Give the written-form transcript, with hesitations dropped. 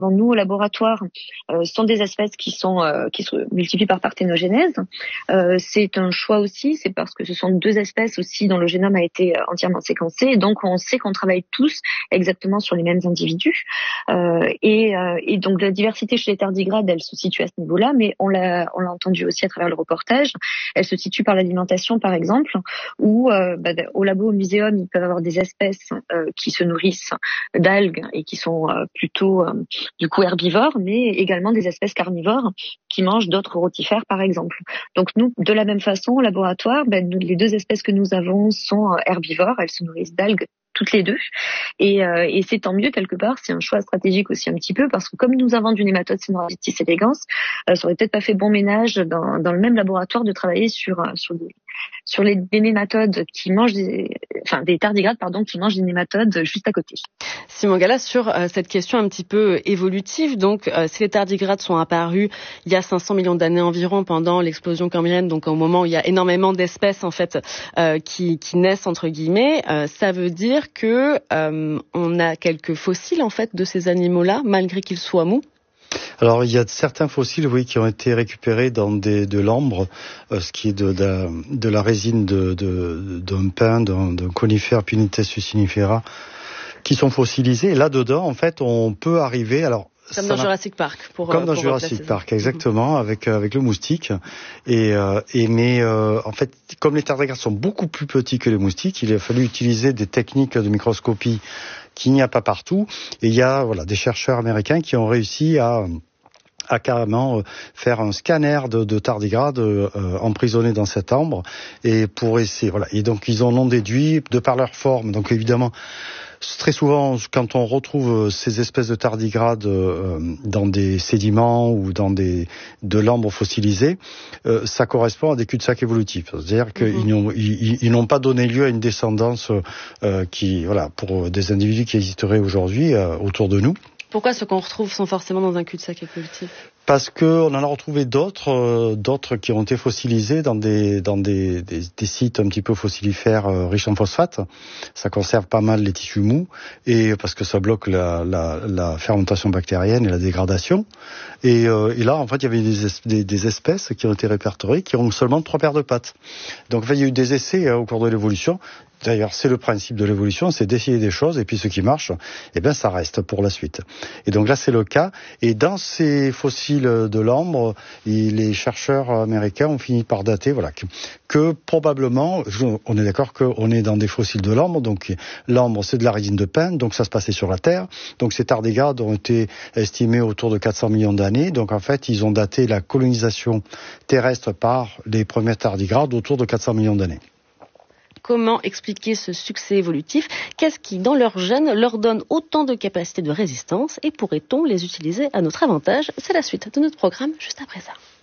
nous au laboratoire sont des espèces qui se multiplient par parthénogénèse. C'est un choix aussi, c'est parce que ce sont deux espèces aussi dont le génome a été entièrement séquencé, et donc on sait qu'on travaille tous exactement sur les mêmes individus. Et donc la diversité chez les tardigrades, elle se situe à ce niveau-là, mais on l'a entendu aussi à travers le reportage. Elle se situe par l'alimentation, par exemple, où au labo, au muséum, ils peuvent avoir des espèces qui se nourrissent d'algues et qui sont plutôt du coup herbivores, mais également des espèces carnivores qui mangent d'autres rotifères, par exemple. Donc nous, de la même façon, au laboratoire, les deux espèces que nous avons sont herbivores, elles se nourrissent d'algues toutes les deux, et c'est tant mieux quelque part. C'est un choix stratégique aussi un petit peu, parce que comme nous avons du nématode Caenorhabditis elegans, ça aurait peut-être pas fait bon ménage dans le même laboratoire de travailler sur des nématodes qui mangent des tardigrades qui mangent des nématodes juste à côté. Simon Gallas, sur cette question un petit peu évolutive, donc si les tardigrades sont apparus il y a 500 millions d'années environ pendant l'explosion cambrienne, donc au moment où il y a énormément d'espèces en fait qui naissent entre guillemets, ça veut dire que on a quelques fossiles en fait de ces animaux-là malgré qu'ils soient mous. Alors il y a certains fossiles, oui, qui ont été récupérés dans de l'ambre, ce qui est de la résine d'un pin, d'un conifère Pinnites sucinifera, qui sont fossilisés. Et là-dedans, en fait, on peut arriver. Alors comme dans Jurassic Park, comme dans Jurassic Park, exactement, avec le moustique. Mais en fait, comme les tardigrades sont beaucoup plus petits que les moustiques, il a fallu utiliser des techniques de microscopie qu'il n'y a pas partout. Et il y a des chercheurs américains qui ont réussi à carrément faire un scanner de tardigrades emprisonnés dans cette ambre, et pour essayer. Et donc ils en ont déduit de par leur forme. Donc évidemment, très souvent, quand on retrouve ces espèces de tardigrades dans des sédiments ou dans de l'ambre fossilisée, ça correspond à des cul-de-sac évolutifs. C'est-à-dire qu'ils n'ont pas donné lieu à une descendance pour des individus qui existeraient aujourd'hui autour de nous. Pourquoi ceux qu'on retrouve sont forcément dans un cul-de-sac évolutif ? Parce qu'on en a retrouvé d'autres qui ont été fossilisés dans des sites un petit peu fossilifères riches en phosphate. Ça conserve pas mal les tissus mous, et parce que ça bloque la fermentation bactérienne et la dégradation. Et là, en fait, il y avait des espèces qui ont été répertoriées qui ont seulement 3 paires de pattes. Donc, en fait, il y a eu des essais au cours de l'évolution. D'ailleurs, c'est le principe de l'évolution, c'est d'essayer des choses, et puis ce qui marche, ça reste pour la suite. Et donc là, c'est le cas. Et dans ces fossiles de l'ambre, les chercheurs américains ont fini par dater, que probablement, on est d'accord qu'on est dans des fossiles de l'ambre, donc l'ambre, c'est de la résine de pin, donc ça se passait sur la Terre. Donc ces tardigrades ont été estimés autour de 400 millions d'années. Donc en fait, ils ont daté la colonisation terrestre par les premiers tardigrades autour de 400 millions d'années. Comment expliquer ce succès évolutif ? Qu'est-ce qui, dans leurs gènes, leur donne autant de capacités de résistance ? Et pourrait-on les utiliser à notre avantage ? C'est la suite de notre programme, juste après ça.